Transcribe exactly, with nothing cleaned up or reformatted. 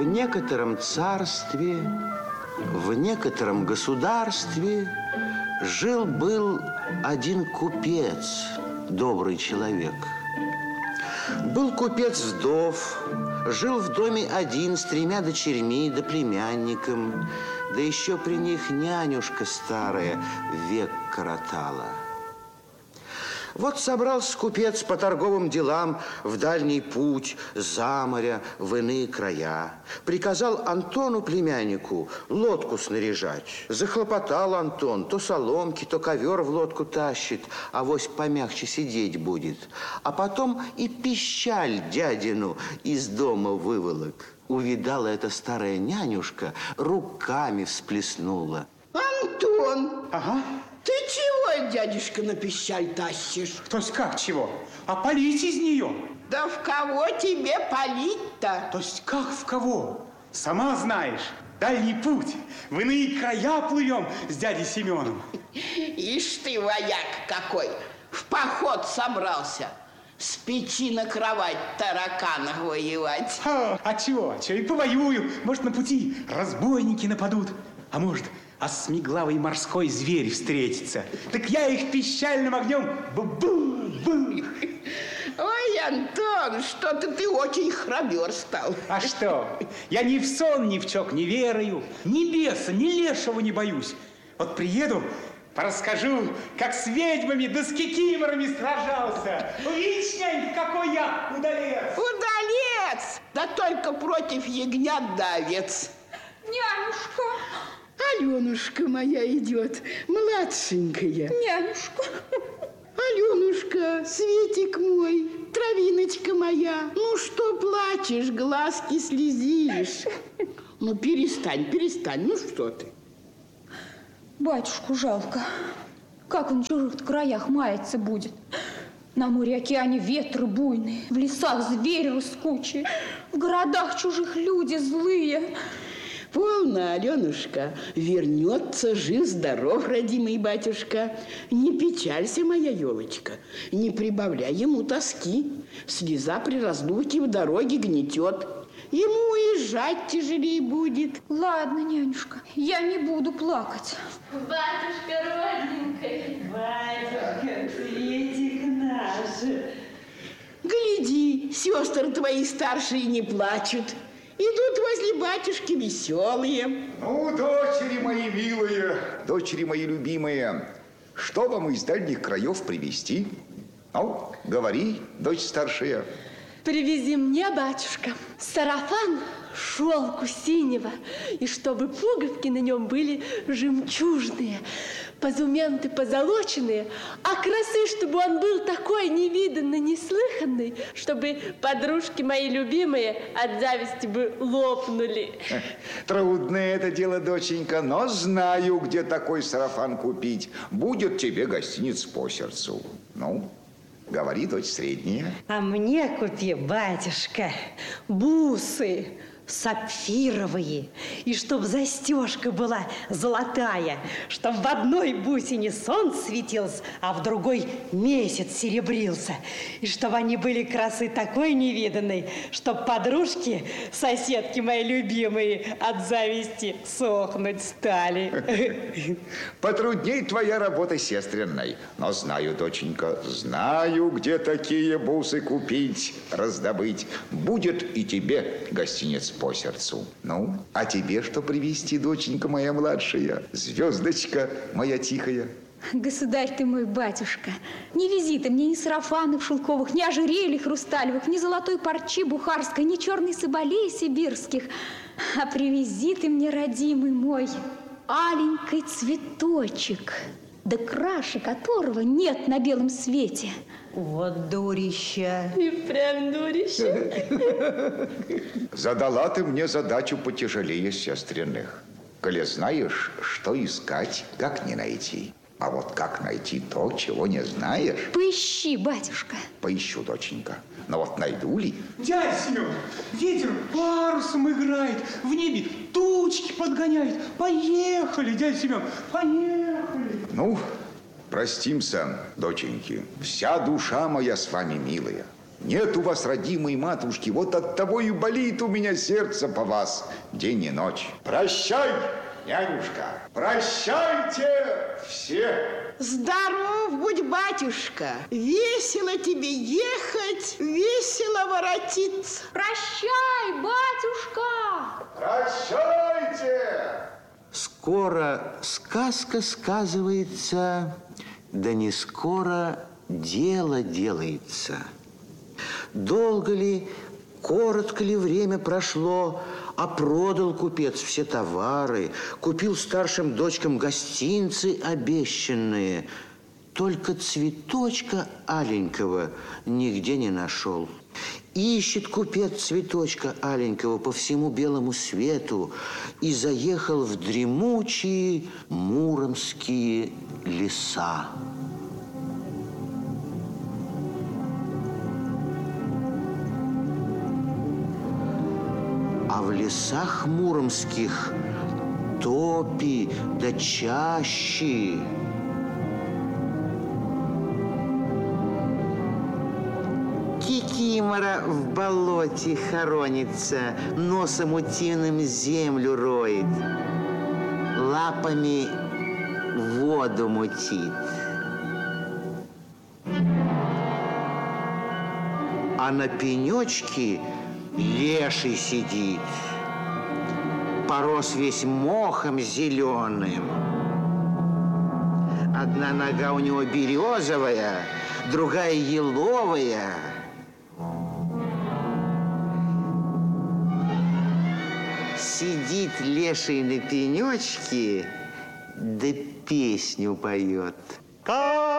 некотором царстве, в некотором государстве жил-был один купец, добрый человек. Был купец вдов, жил в доме один с тремя дочерьми да племянником, да еще при них нянюшка старая век коротала. Вот собрался купец по торговым делам в дальний путь, за моря, в иные края. Приказал Антону, племяннику, лодку снаряжать. Захлопотал Антон, то соломки, то ковер в лодку тащит, авось помягче сидеть будет. А потом и пищаль дядину из дома выволок. Увидала эта старая нянюшка, руками всплеснула. Антон! Ага. Ты чего, дядюшка, на пищаль тащишь? То есть как чего? А полить из нее? Да в кого тебе полить-то? То есть как в кого? Сама знаешь, дальний путь. В иные края плывем с дядей Семеном. Ишь ты, вояк какой, в поход собрался. С печи на кровать тараканах воевать. А, а чего? Чего и повоюю. Может, на пути разбойники нападут. А может... а смиглавый морской зверь встретится. Так я их пищальным огнем бу-бу-бу. Ой, Антон, что-то ты очень храбер стал. А что? Я ни в сон, ни в чок не верую. Ни беса, ни лешего не боюсь. Вот приеду, порасскажу, как с ведьмами да с кикиморами сражался. Увидишь, нянь, какой я удалец. Удалец! Да только против ягнят да овец. Нянюшка! Аленушка моя идет, младшенькая. Нянюшка. Аленушка, Светик мой, травиночка моя. Ну что плачешь, глазки слезишь? Ну перестань, перестань, ну что ты? Батюшку жалко. Как он в чужих краях маяться будет? На море океане ветры буйные, в лесах звери рыскучие, в городах чужих люди злые. Полно, Аленушка, вернется жив-здоров, родимый батюшка. Не печалься, моя елочка, не прибавляй ему тоски. Слеза при разлуке в дороге гнетет. Ему уезжать тяжелее будет. Ладно, нянюшка, я не буду плакать. Батюшка родненький. Батюшка, Светик наш. Гляди, сестры твои старшие не плачут. Идут возле батюшки веселые. Ну, дочери мои милые, дочери мои любимые, что вам из дальних краев привезти? Ну, говори, дочь старшая. Привези мне, батюшка, сарафан шелку синего, и чтобы пуговки на нем были жемчужные, позументы позолоченные, а красы, чтобы он был такой невиданный, неслыханный, чтобы подружки мои любимые от зависти бы лопнули. Трудное это дело, доченька, но знаю, где такой сарафан купить. Будет тебе гостиниц по сердцу. Ну, говори, дочь средняя. А мне купи, батюшка, бусы сапфировые, и чтоб застежка была золотая, чтоб в одной бусине солнце светился, а в другой месяц серебрился, и чтобы они были красы такой невиданной, чтоб подружки, соседки мои любимые, от зависти сохнуть стали. Потрудней твоя работа сестренной, но знаю, доченька, знаю, где такие бусы купить, раздобыть. Будет и тебе гостиниц по сердцу. Ну, а тебе что привезти, доченька моя младшая, звездочка моя тихая? Государь ты мой, батюшка, не вези ты мне ни сарафанов шелковых, ни ожерелий хрусталевых, ни золотой парчи бухарской, ни черной соболей сибирских, а привези ты мне, родимый мой, аленький цветочек, да краше которого нет на белом свете. Вот дурища. И прям дурища. Задала ты мне задачу потяжелее сестренных. Коли знаешь, что искать, как не найти. А вот как найти то, чего не знаешь? Поищи, батюшка. Поищу, доченька. Но вот найду ли? Дядя Семен, ветер парусом играет, в небе тучки подгоняет. Поехали, дядя Семен, поехали. Ну, простимся, доченьки. Вся душа моя с вами милая. Нет у вас родимой матушки, вот от того и болит у меня сердце по вас день и ночь. Прощай, нянюшка, прощайте все. Здоров будь, батюшка. Весело тебе ехать, весело воротиться. Прощай, батюшка! Прощайте! Скоро сказка сказывается, да не скоро дело делается. Долго ли, коротко ли время прошло, а продал купец все товары, купил старшим дочкам гостинцы обещанные. Только цветочка аленького нигде не нашел. Ищет купец цветочка аленького по всему белому свету и заехал в дремучие муромские леса. А в лесах муромских топи да чащи. Кикимора в болоте хоронится, носом утиным землю роет, лапами воду мутит. А на пенечке леший сидит, порос весь мохом зеленым. Одна нога у него березовая, другая еловая. Сидит леший на пенечке, да песню поет.